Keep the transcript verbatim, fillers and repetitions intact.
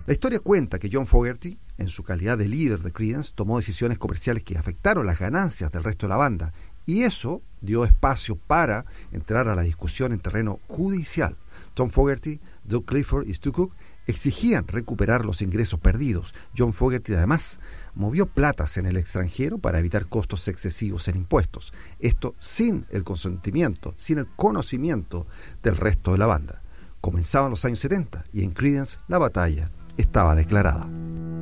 La historia cuenta que John Fogerty, en su calidad de líder de Creedence, tomó decisiones comerciales que afectaron las ganancias del resto de la banda, y eso dio espacio para entrar a la discusión en terreno judicial. Tom Fogerty, Doug Clifford y Stu Cook exigían recuperar los ingresos perdidos. John Fogerty además movió platas en el extranjero para evitar costos excesivos en impuestos. Esto sin el consentimiento, sin el conocimiento del resto de la banda. Comenzaban los años setenta y en Creedence la batalla estaba declarada.